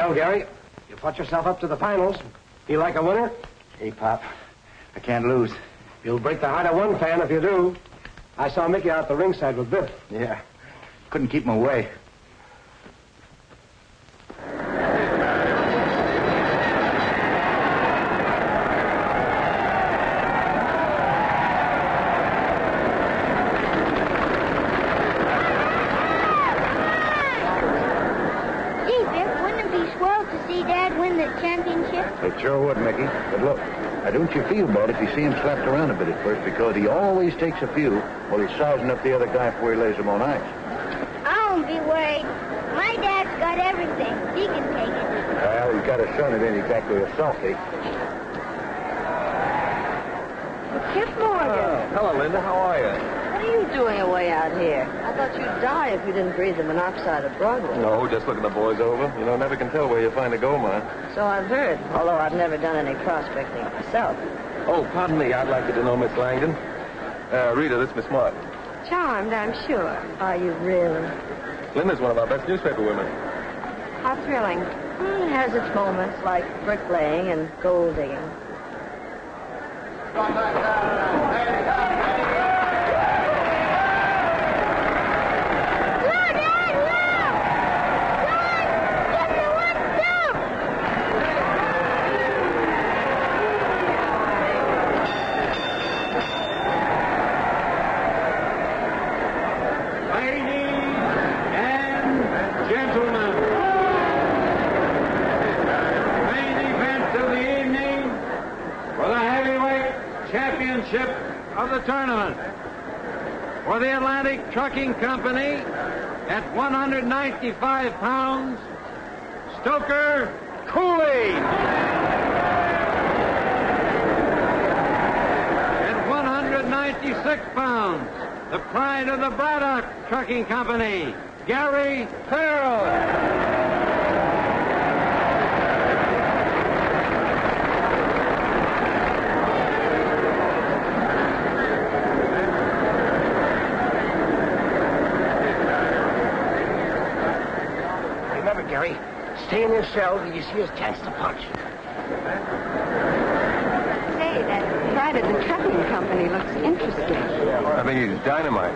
Well, Gary, you fought yourself up to the finals. Feel like a winner? Hey, Pop, I can't lose. You'll break the heart of one fan if you do. I saw Mickey out the ringside with Biff. Yeah, couldn't keep him away. It sure would, Mickey. But look, don't you feel bad if you see him slapped around a bit at first, because he always takes a few while he's sizing up the other guy before he lays him on ice. I won't be worried. My dad's got everything. He can take it. Well, he's got a son that ain't exactly a softy. Kip Morgan. Hello, Linda. How are you? What are you doing away out here? I thought you'd die if you didn't breathe the monoxide of Broadway. No, just looking the boys over. You know, never can tell where you find a gold mine. So I've heard, although I've never done any prospecting myself. Oh, pardon me. I'd like you to know Miss Langdon. Rita, this is Miss Martin. Charmed, I'm sure. Are you really? Linda's one of our best newspaper women. How thrilling. It has its moments, like bricklaying and gold digging. Of the tournament for the Atlantic Trucking Company at 195 pounds, Stoker Cooley. At 196 pounds, the pride of the Braddock Trucking Company, Gary Farrell. Gary, stay in your cell till you see his chance to punch. Say, that pride of the trucking company looks interesting. I think he's dynamite.